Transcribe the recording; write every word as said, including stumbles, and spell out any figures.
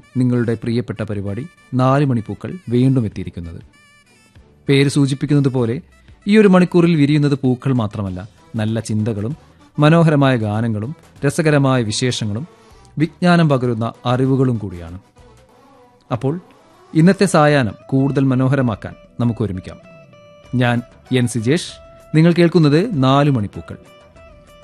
നിങ്ങളുടെ പ്രിയപ്പെട്ട പരിപാടി നാല് മണിപ്പൂക്കൾ വീണ്ടും എത്തിയിരിക്കുന്നത്. പേര് സൂചിപ്പിക്കുന്നത് പോലെ ഈ ഒരു മണിക്കൂറിൽ വിരിയുന്നത് പൂക്കൾ മാത്രമല്ല, നല്ല ചിന്തകളും മനോഹരമായ ഗാനങ്ങളും രസകരമായ വിശേഷങ്ങളും വിജ്ഞാനം പകരുന്ന അറിവുകളും കൂടിയാണ്. അപ്പോൾ ഇന്നത്തെ സായാഹ്നം കൂടുതൽ മനോഹരമാക്കാൻ നമുക്ക് ഒരുമിക്കാം. ഞാൻ എൻ സിജേഷ്. നിങ്ങൾ കേൾക്കുന്നത് നാല് മണിപ്പൂക്കൾ.